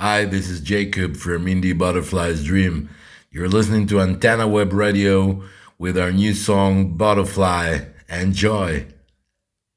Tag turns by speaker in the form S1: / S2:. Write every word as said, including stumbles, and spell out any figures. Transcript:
S1: Hi, this is Jacob from Indie Butterfly's Dream. You're listening to Antenna Web Radio with our new song Butterfly. Enjoy!